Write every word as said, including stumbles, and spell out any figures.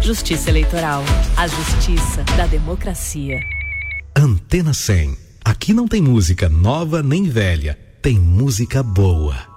Justiça Eleitoral. A justiça da democracia. Antena cem. Aqui não tem música nova nem velha. Tem música boa.